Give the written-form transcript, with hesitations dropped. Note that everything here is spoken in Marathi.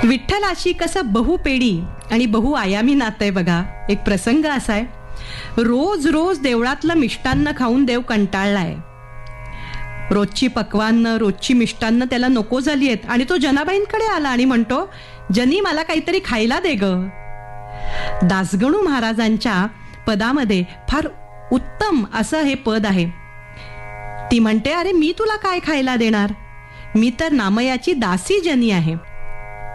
विठ्ठलाशी कसं बहुपेडी आणि बहुआयामी नातं आहे बघा. एक प्रसंग असा आहे, रोज रोज देवळातलं मिष्टान्न खाऊन देव कंटाळलाय. रोजची पक्वान्न, रोजची मिष्टान्न त्याला नको झाली आहेत आणि तो जनाबाईंकडे आला आणि म्हणतो, जनी मला काहीतरी खायला दे ग. दासगणू महाराजांच्या पदामध्ये फार उत्तम असं हे पद आहे. ती म्हणते, अरे मी तुला काय खायला देणार, मी तर नामयाची दासी जनी आहे.